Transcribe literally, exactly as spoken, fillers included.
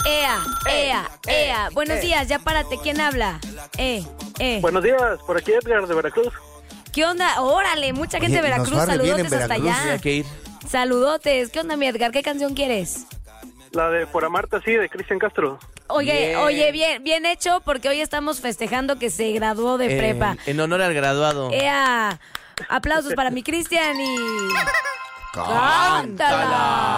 Ea, ea, ea. Buenos días, ya párate. ¿Quién habla? Eh, eh. Buenos días, por aquí Edgar de Veracruz. ¿Qué onda? Órale, mucha gente de Oye, Veracruz. nos va re bien Saludotes en hasta Veracruz, allá. Hay que ir. Saludotes. ¿Qué onda, mi Edgar? ¿Qué canción quieres? La de Por Amarte Así, de Cristian Castro. Oye, Bien. oye, bien, bien hecho, porque hoy estamos festejando que se graduó de Eh, prepa. En honor al graduado. Ea, aplausos para mi Cristian y... Cántala. ¡Cántala!